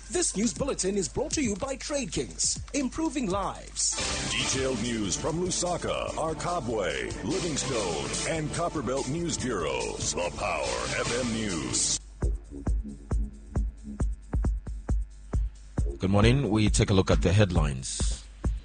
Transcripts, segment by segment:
This news bulletin is brought to you by Trade Kings, improving lives. Detailed news from Lusaka, Arkabwe, Livingstone, and Copperbelt News Bureaus. The Power FM News. Good morning. We take a look at the headlines.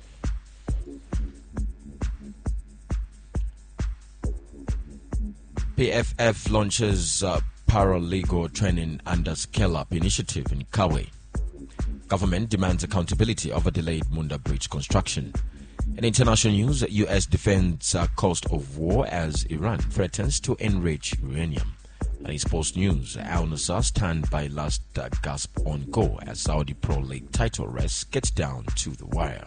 PFF launches paralegal training under scale-up initiative in Kawe. Government demands accountability over delayed Munda Bridge construction. In international news, U.S. defends cost of war as Iran threatens to enrich uranium. And in sports news, Al Nassr stand by last gasp on goal as Saudi Pro League title race gets down to the wire.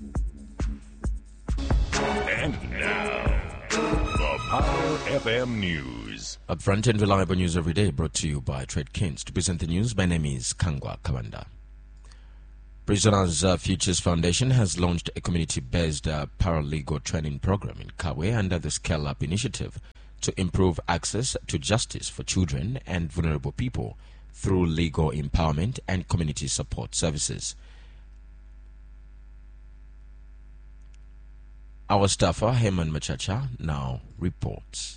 And now, the Power FM News. Upfront and reliable news every day brought to you by Trade Kings. To present the news, my name is Kangwa Kawanda. Prisoners Futures Foundation has launched a community-based paralegal training program in Kawe under the Scale Up initiative to improve access to justice for children and vulnerable people through legal empowerment and community support services. Our staffer, Heman Machacha, now reports.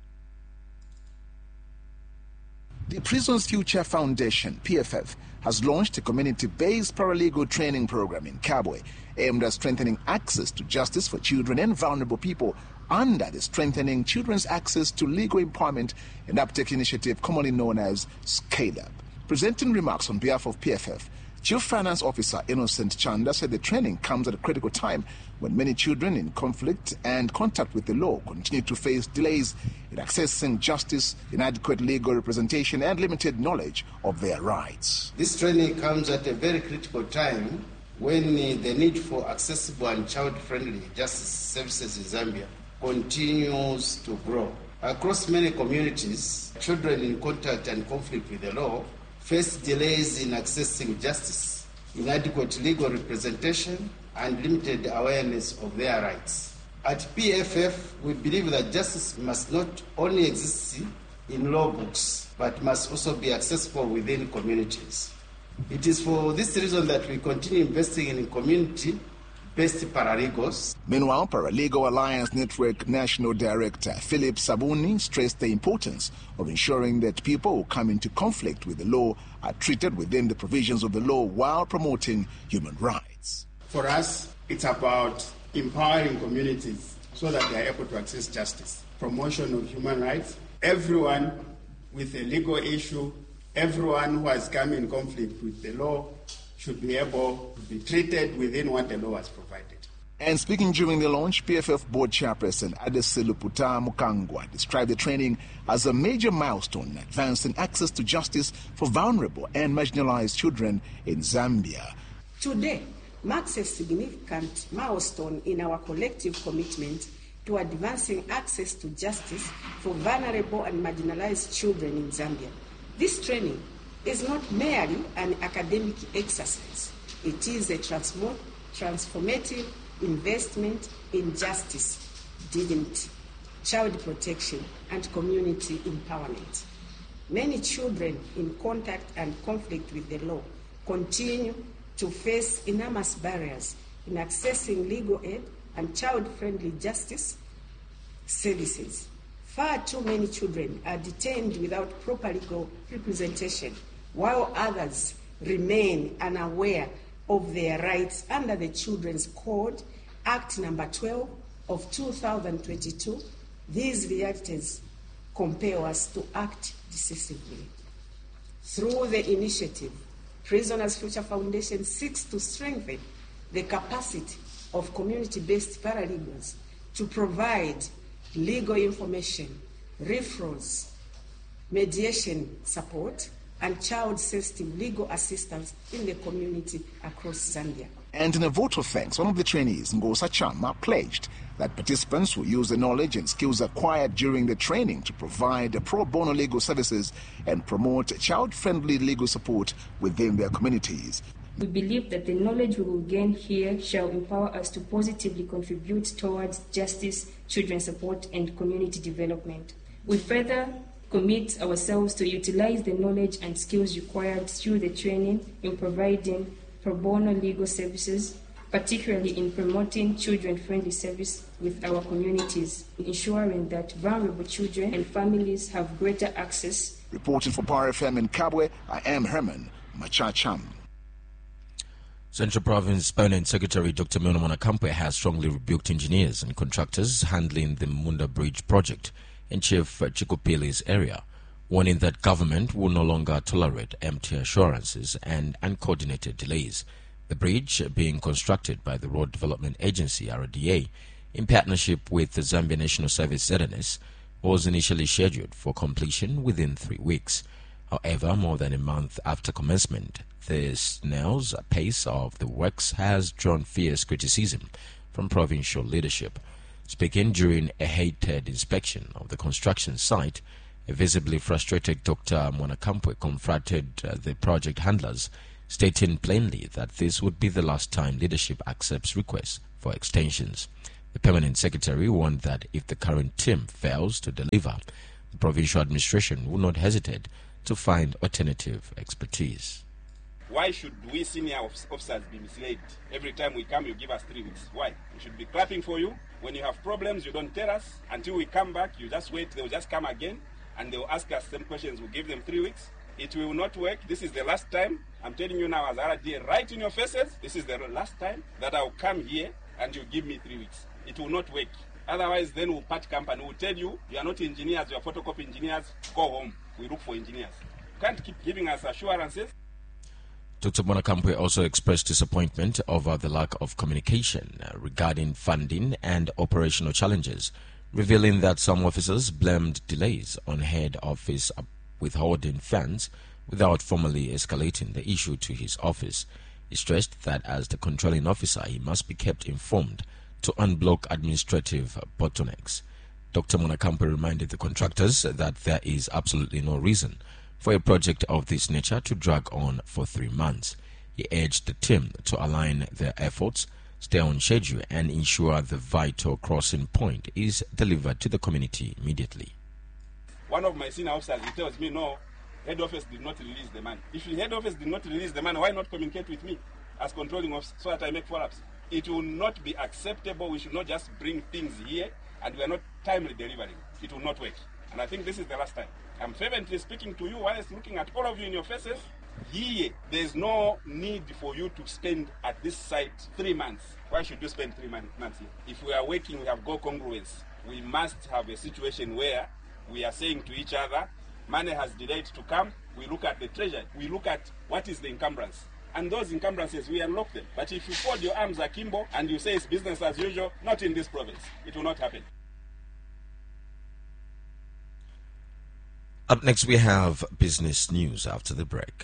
The Prisoners Future Foundation, PFF, has launched a community-based paralegal training program in Kabwe aimed at strengthening access to justice for children and vulnerable people under the Strengthening Children's Access to Legal Empowerment and Uptake initiative commonly known as Scale Up. Presenting remarks on behalf of PFF, Chief Finance Officer Innocent Chanda said the training comes at a critical time when many children in conflict and contact with the law continue to face delays in accessing justice, inadequate legal representation, and limited knowledge of their rights. This training comes at a very critical time when the need for accessible and child-friendly justice services in Zambia continues to grow. Across many communities, children in contact and conflict with the law face delays in accessing justice, inadequate legal representation, and limited awareness of their rights. At PFF, we believe that justice must not only exist in law books, but must also be accessible within communities. It is for this reason that we continue investing in community-based paralegals. Meanwhile, Paralegal Alliance Network National Director Philip Sabuni stressed the importance of ensuring that people who come into conflict with the law are treated within the provisions of the law while promoting human rights. For us, it's about empowering communities so that they are able to access justice, promotion of human rights. Everyone with a legal issue, everyone who has come in conflict with the law should be able to be treated within what the law has provided. And speaking during the launch, PFF Board Chairperson Adesilu Puta Mukangwa described the training as a major milestone in advancing access to justice for vulnerable and marginalized children in Zambia. Today marks a significant milestone in our collective commitment to advancing access to justice for vulnerable and marginalized children in Zambia. This training is not merely an academic exercise. It is a transformative investment in justice, dignity, child protection, and community empowerment. Many children in contact and conflict with the law continue to face enormous barriers in accessing legal aid and child-friendly justice services. Far too many children are detained without proper legal representation, while others remain unaware of their rights under the Children's Code, Act Number 12 of 2022. These realities compel us to act decisively. Through the initiative, Prisoners Future Foundation seeks to strengthen the capacity of community-based paralegals to provide legal information, referrals, mediation support, and child-sensitive legal assistance in the community across Zambia. And in a vote of thanks, one of the trainees, Ngosa Chama, pledged that participants will use the knowledge and skills acquired during the training to provide pro bono legal services and promote child-friendly legal support within their communities. We believe that the knowledge we will gain here shall empower us to positively contribute towards justice, children's support, and community development. We further commit ourselves to utilize the knowledge and skills required through the training in providing pro bono legal services, particularly in promoting children-friendly service with our communities, ensuring that vulnerable children and families have greater access. Reporting for Power FM in Kabwe, I am Herman Machacham. Central Province Permanent Secretary Dr. Mona Mwanakampe has strongly rebuked engineers and contractors handling the Munda Bridge project in Chief Chikopili's area, warning that government will no longer tolerate empty assurances and uncoordinated delays. The bridge, being constructed by the Road Development Agency (RDA) in partnership with the Zambia National Service (ZNS), was initially scheduled for completion within 3 weeks. However, more than a month after commencement, the snail's pace of the works has drawn fierce criticism from provincial leadership. Speaking during a heated inspection of the construction site, a visibly frustrated Dr. Mwanakampe confronted the project handlers, stating plainly that this would be the last time leadership accepts requests for extensions. The permanent secretary warned that if the current team fails to deliver, the provincial administration will not hesitate to find alternative expertise. Why should we senior officers be misled? Every time we come, you give us 3 weeks. Why? We should be clapping for you. When you have problems, you don't tell us. Until we come back, you just wait. They'll just come again, and they'll ask us same questions. We'll give them 3 weeks. It will not work. This is the last time. I'm telling you now as RDA, right in your faces, this is the last time that I'll come here and you give me 3 weeks. It will not work. Otherwise, then we'll part company. We'll tell you, you are not engineers, you are photocopy engineers. Go home. We look for engineers. You can't keep giving us assurances. Dr. Mwanakampe also expressed disappointment over the lack of communication regarding funding and operational challenges, revealing that some officers blamed delays on head office withholding funds without formally escalating the issue to his office. He stressed that as the controlling officer, he must be kept informed to unblock administrative bottlenecks. Dr. Mwanakampe reminded the contractors that there is absolutely no reason for a project of this nature to drag on for 3 months. He urged the team to align their efforts, stay on schedule, and ensure the vital crossing point is delivered to the community immediately. One of my senior officers, he tells me, no, head office did not release the money. If the head office did not release the money, why not communicate with me as controlling officer so that I make follow-ups? It will not be acceptable. We should not just bring things here and we are not timely delivering. It will not work. And I think this is the last time. I'm fervently speaking to you whilst looking at all of you in your faces. Here, there's no need for you to spend at this site 3 months. Why should you spend 3 months here? If we are working, we have got congruence. We must have a situation where we are saying to each other, money has delayed to come. We look at the treasury. We look at what is the encumbrance. And those encumbrances, we unlock them. But if you fold your arms akimbo and you say it's business as usual, not in this province. It will not happen. Up next, we have business news after the break.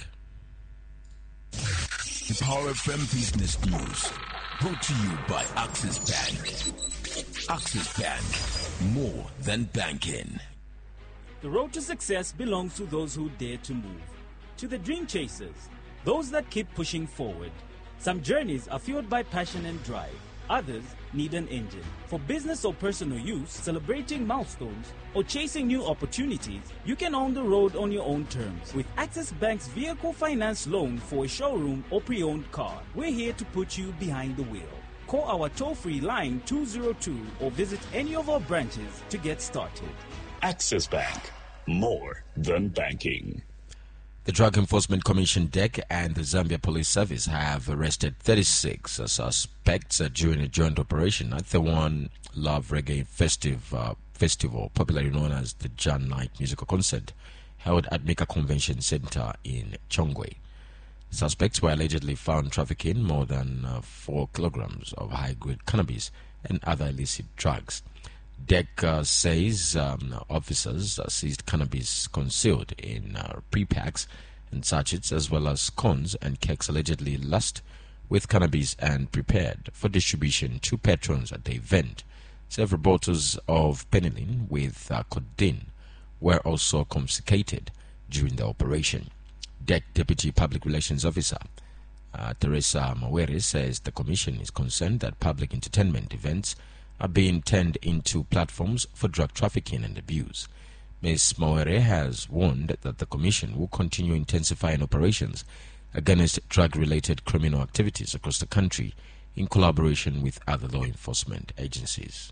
The Power FM Business News, brought to you by Access Bank. Access Bank, more than banking. The road to success belongs to those who dare to move, to the dream chasers, those that keep pushing forward. Some journeys are fueled by passion and drive. Others need an engine. For business or personal use, celebrating milestones, or chasing new opportunities, you can own the road on your own terms. With Access Bank's vehicle finance loan for a showroom or pre-owned car, we're here to put you behind the wheel. Call our toll-free line 202 or visit any of our branches to get started. Access Bank, more than banking. The Drug Enforcement Commission DEC and the Zambia Police Service have arrested 36 suspects during a joint operation at the One Love Reggae Festival, popularly known as the Jan Night Musical Concert, held at Mika Convention Center in Chongwe. Suspects were allegedly found trafficking more than 4 kilograms of high-grade cannabis and other illicit drugs. DEC says officers seized cannabis concealed in pre-packs and sachets, as well as cones and cakes allegedly laced with cannabis and prepared for distribution to patrons at the event. Several bottles of penilyn with codeine were also confiscated during the operation. DEC Deputy Public Relations Officer Teresa Mawere says the Commission is concerned that public entertainment events are being turned into platforms for drug trafficking and abuse. Ms. Moere has warned that the Commission will continue intensifying operations against drug-related criminal activities across the country in collaboration with other law enforcement agencies.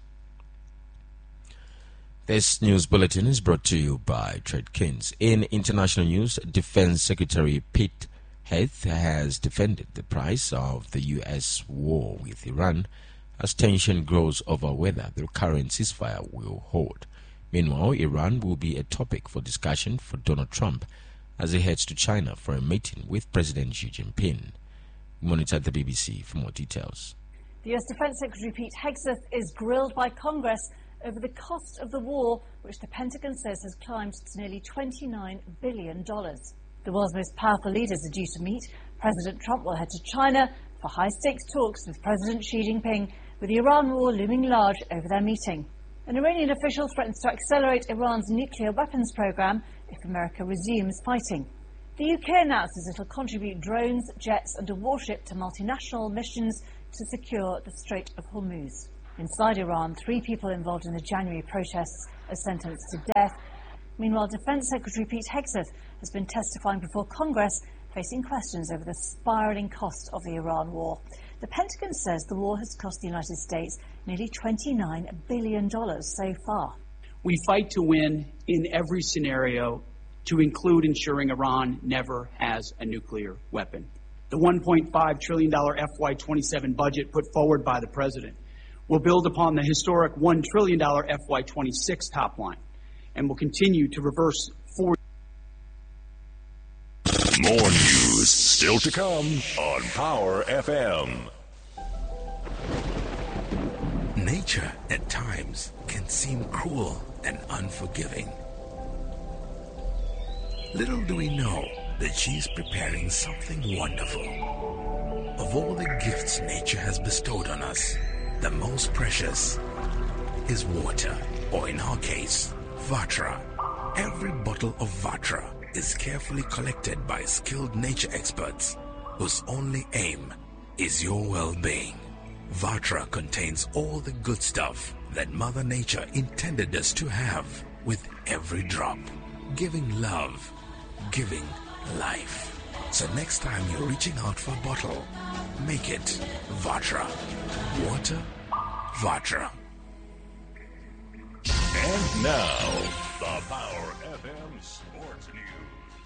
This news bulletin is brought to you by TradeKings. In international news, Defense Secretary Pete Heath has defended the price of the U.S. war with Iran as tension grows over whether the current ceasefire will hold. Meanwhile, Iran will be a topic for discussion for Donald Trump as he heads to China for a meeting with President Xi Jinping. Monitor the BBC for more details. The U.S. Defense Secretary Pete Hegseth is grilled by Congress over the cost of the war, which the Pentagon says has climbed to nearly $29 billion. The world's most powerful leaders are due to meet. President Trump will head to China for high-stakes talks with President Xi Jinping, with the Iran war looming large over their meeting. An Iranian official threatens to accelerate Iran's nuclear weapons program if America resumes fighting. The UK announces it will contribute drones, jets and a warship to multinational missions to secure the Strait of Hormuz. Inside Iran, 3 people involved in the January protests are sentenced to death. Meanwhile, Defense Secretary Pete Hegseth has been testifying before Congress, facing questions over the spiralling cost of the Iran war. The Pentagon says the war has cost the United States nearly $29 billion so far. We fight to win in every scenario, to include ensuring Iran never has a nuclear weapon. The $1.5 trillion FY27 budget put forward by the President will build upon the historic $1 trillion FY26 top line and will continue to reverse forward. More news still to come on Power FM. Nature at times can seem cruel and unforgiving. Little do we know that she's preparing something wonderful. Of all the gifts nature has bestowed on us, the most precious is water, or in our case, Vatra. Every bottle of Vatra is carefully collected by skilled nature experts whose only aim is your well-being. Vatra contains all the good stuff that Mother Nature intended us to have, with every drop, giving love, giving life. So next time you're reaching out for a bottle, make it Vatra. Water, Vatra. And now, the Power FM Sports News.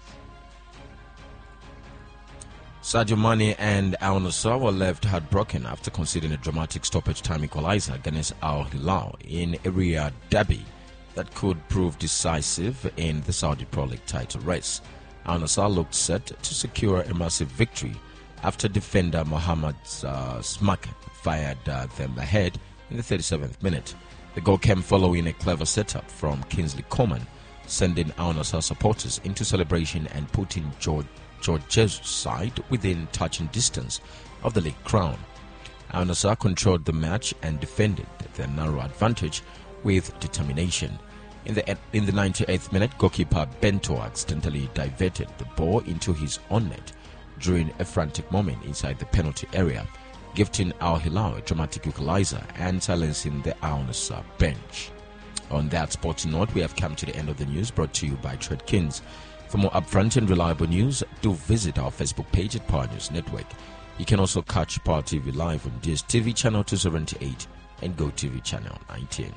Sadio Mane and Al Nassr were left heartbroken after conceding a dramatic stoppage time equalizer against Al Hilal in a Riyadh derby that could prove decisive in the Saudi Pro League title race. Al Nassr looked set to secure a massive victory after defender Mohamed Smak fired them ahead in the 37th minute. The goal came following a clever setup from Kingsley Coman, sending Al Nassr supporters into celebration and putting George Jesus' side within touching distance of the league crown. Al Nassr controlled the match and defended their narrow advantage with determination. In the 98th minute, goalkeeper Bento accidentally diverted the ball into his own net during a frantic moment inside the penalty area, gifting Al Hilal a dramatic equalizer and silencing the Al Nassr bench. On that sporting note, we have come to the end of the news, brought to you by TradeKings. For more upfront and reliable news, do visit our Facebook page at Power News Network. You can also catch Power TV live on DSTV channel 278 and GoTV channel 19.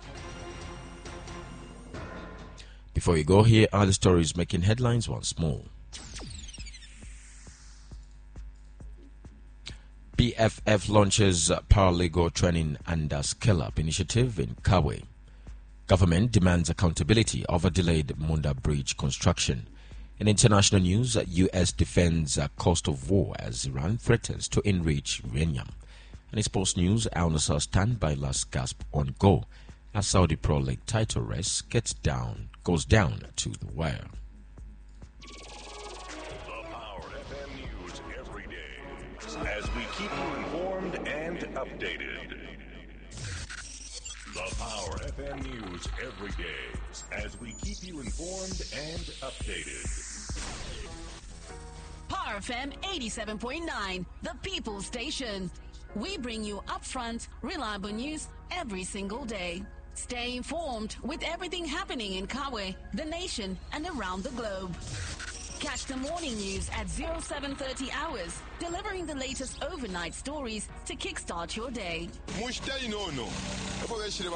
Before you go, here are the stories making headlines once more. PFF launches paralegal training under scale-up initiative in Kawe. Government demands accountability over delayed Munda Bridge construction. In international news, U.S. defends cost of war as Iran threatens to enrich uranium. And in sports news, Al Nassr stand by last gasp on goal as Saudi Pro League title race goes down to the wire. The Power FM News every day as we keep you informed and updated. The Power FM News every day as we keep you informed and updated. Power FM 87.9, the People's Station. We bring you upfront, reliable news every single day. Stay informed with everything happening in Kawe, the nation, and around the globe. Catch the morning news at 0730 hours, delivering the latest overnight stories to kickstart your day. Otherwise,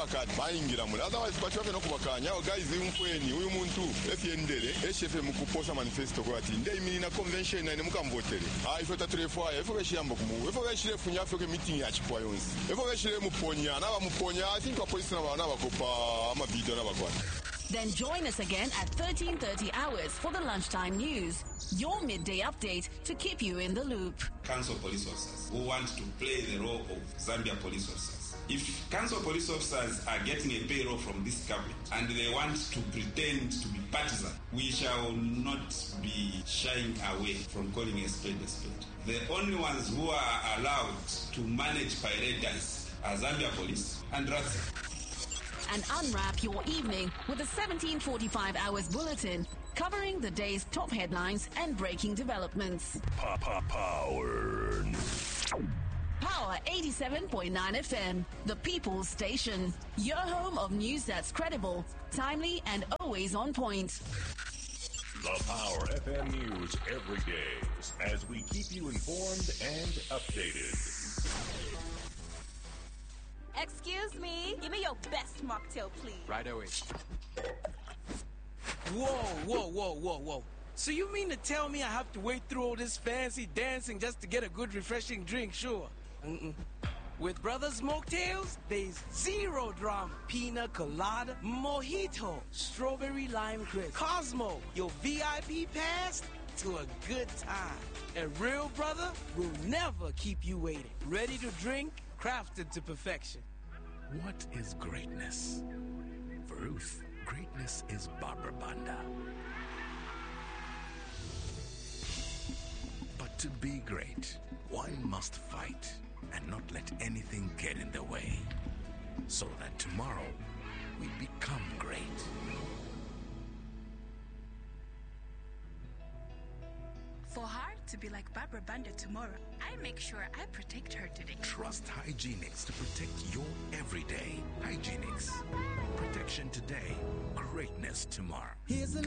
guys, uyu muntu efyendele eshefe mukuposa manifesto kwati ndei mina convention na mukambotere ifota turefwa efogashiyamba kumu efogashire afyoke meeting ya chipwa yonse efogashire muponya na bamuponya I think police na bana bakopa ama video na bakwata. Then join us again at 13:30 hours for the lunchtime news, your midday update to keep you in the loop. Council police officers who want to play the role of Zambia police officers. If council police officers are getting a payroll from this government and they want to pretend to be partisan, we shall not be shying away from calling a spade a spade. The only ones who are allowed to manage pirates are Zambia police and RATSA. And unwrap your evening with a 1745 hours bulletin covering the day's top headlines and breaking developments. Power. Power 87.9 FM, the people's station. Your home of news that's credible, timely, and always on point. The Power FM News every day as we keep you informed and updated. Excuse me, give me your best mocktail, please. Right away. Whoa. So you mean to tell me I have to wait through all this fancy dancing just to get a good refreshing drink? Sure. With Brothers Mocktails, there's zero drama. Pina colada, mojito, strawberry lime crisp, Cosmo, your VIP pass to a good time. A real brother will never keep you waiting. Ready to drink, crafted to perfection. What is greatness? For Ruth, greatness is Barbara Banda. But to be great, one must fight and not let anything get in the way, so that tomorrow we become great. For her to be like Barbara Banda tomorrow, I make sure I protect her today. Trust Hygienix to protect your everyday. Hygienix. Protection today, greatness tomorrow. Here's